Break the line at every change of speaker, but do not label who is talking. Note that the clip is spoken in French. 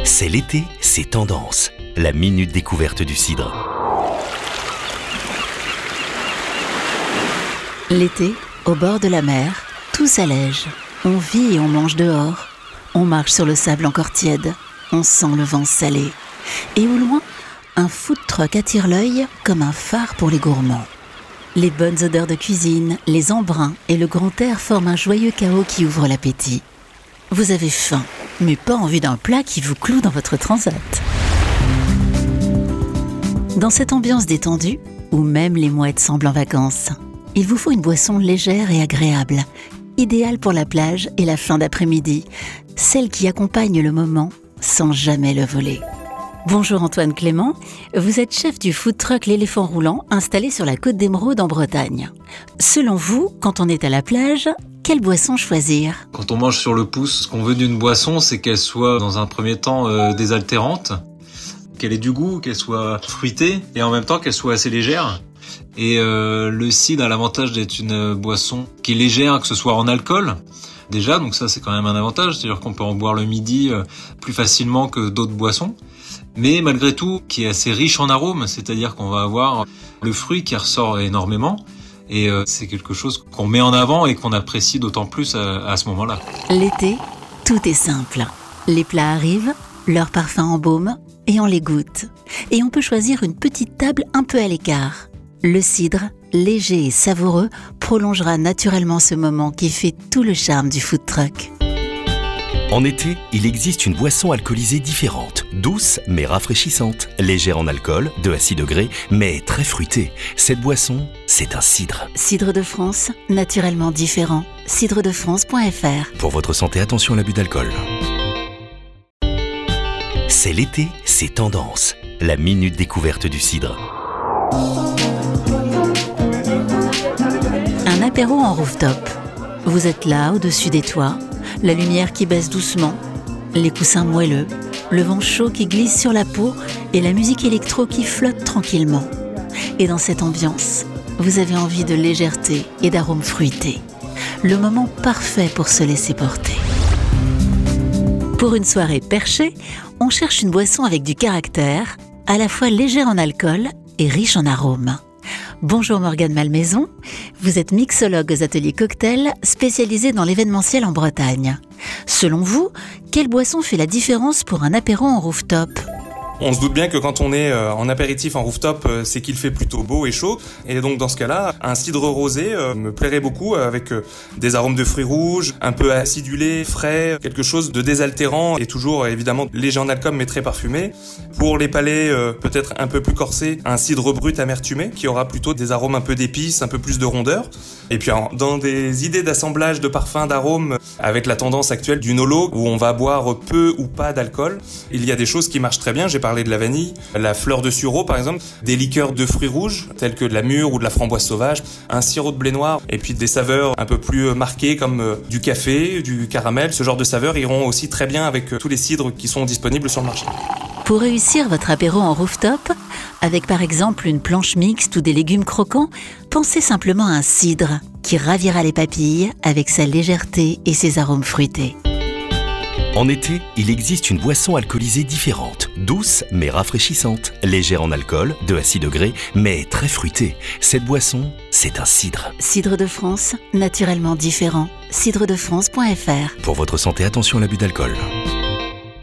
C'est l'été, c'est tendance. La minute découverte du cidre.
L'été, au bord de la mer, tout s'allège. On vit et on mange dehors. On marche sur le sable encore tiède. On sent le vent salé. Et au loin, un food truck attire l'œil comme un phare pour les gourmands. Les bonnes odeurs de cuisine, les embruns et le grand air forment un joyeux chaos qui ouvre l'appétit. Vous avez faim, mais pas envie d'un plat qui vous cloue dans votre transat. Dans cette ambiance détendue, où même les mouettes semblent en vacances, il vous faut une boisson légère et agréable, idéale pour la plage et la fin d'après-midi, celle qui accompagne le moment sans jamais le voler. Bonjour Antoine Clément, vous êtes chef du food truck L'Éléphant Roulant installé sur la côte d'Émeraude en Bretagne. Selon vous, quand on est à la plage, quelle boisson choisir ?
Quand on mange sur le pouce, ce qu'on veut d'une boisson, c'est qu'elle soit dans un premier temps désaltérante, qu'elle ait du goût, qu'elle soit fruitée et en même temps qu'elle soit assez légère. Et le cidre a l'avantage d'être une boisson qui est légère, que ce soit en alcool. Déjà, donc ça c'est quand même un avantage, c'est-à-dire qu'on peut en boire le midi plus facilement que d'autres boissons. Mais malgré tout, qui est assez riche en arômes, c'est-à-dire qu'on va avoir le fruit qui ressort énormément. Et c'est quelque chose qu'on met en avant et qu'on apprécie d'autant plus à ce moment-là.
L'été, tout est simple. Les plats arrivent, leur parfum embaume et on les goûte. Et on peut choisir une petite table un peu à l'écart. Le cidre, léger et savoureux, prolongera naturellement ce moment qui fait tout le charme du food truck.
En été, il existe une boisson alcoolisée différente, douce mais rafraîchissante, légère en alcool, 2 à 6 degrés, mais très fruitée. Cette boisson, c'est un cidre.
Cidre de France, naturellement différent. cidredefrance.fr.
Pour votre santé, attention à l'abus d'alcool. C'est l'été, c'est tendance. La minute découverte du cidre.
Un apéro en rooftop. Vous êtes là, au-dessus des toits, la lumière qui baisse doucement, les coussins moelleux, le vent chaud qui glisse sur la peau et la musique électro qui flotte tranquillement. Et dans cette ambiance, vous avez envie de légèreté et d'arômes fruités. Le moment parfait pour se laisser porter. Pour une soirée perchée, on cherche une boisson avec du caractère, à la fois légère en alcool et riche en arômes. Bonjour Morgane Malmaison, vous êtes mixologue aux ateliers cocktails spécialisés dans l'événementiel en Bretagne. Selon vous, quelle boisson fait la différence pour un apéro en rooftop ?
On se doute bien que quand on est en apéritif en rooftop, c'est qu'il fait plutôt beau et chaud. Et donc dans ce cas-là, un cidre rosé me plairait beaucoup avec des arômes de fruits rouges, un peu acidulé, frais, quelque chose de désaltérant et toujours évidemment léger en alcool mais très parfumé. Pour les palais peut-être un peu plus corsés, un cidre brut amertumé qui aura plutôt des arômes un peu d'épices, un peu plus de rondeur. Et puis dans des idées d'assemblage de parfums, d'arômes, avec la tendance actuelle du nolo où on va boire peu ou pas d'alcool, il y a des choses qui marchent très bien. J'ai parlé de la vanille, la fleur de sureau par exemple, des liqueurs de fruits rouges tels que de la mûre ou de la framboise sauvage, un sirop de blé noir et puis des saveurs un peu plus marquées comme du café, du caramel. Ce genre de saveurs iront aussi très bien avec tous les cidres qui sont disponibles sur le marché.
Pour réussir votre apéro en rooftop, avec par exemple une planche mixte ou des légumes croquants, pensez simplement à un cidre qui ravira les papilles avec sa légèreté et ses arômes fruités.
En été, il existe une boisson alcoolisée différente, douce mais rafraîchissante, légère en alcool, 2 à 6 degrés, mais très fruitée. Cette boisson, c'est un cidre.
Cidre de France, naturellement différent. cidredefrance.fr.
Pour votre santé, attention à l'abus d'alcool.